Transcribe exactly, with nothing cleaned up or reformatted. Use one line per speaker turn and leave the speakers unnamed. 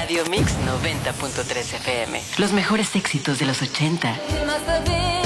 Radio Mix noventa punto tres F M. Los mejores éxitos de los ochenta.